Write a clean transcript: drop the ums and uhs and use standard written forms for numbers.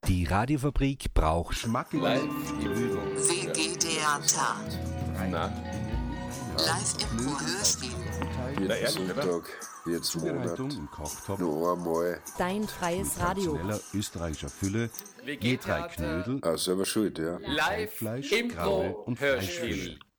Die Radiofabrik braucht Schmackes. WG-Theater. Na, Live-Impro-Hörspiel. ehrlich, Sonntag, jetzt Monat, Im Kochtopf, noch einmal. Dein freies Radio. schneller österreichischer Fülle, je 3 Knödel, Ah, selber schuld, ja. Fleisch, Live Graue und Impro Hörspiel. Fleischfilet.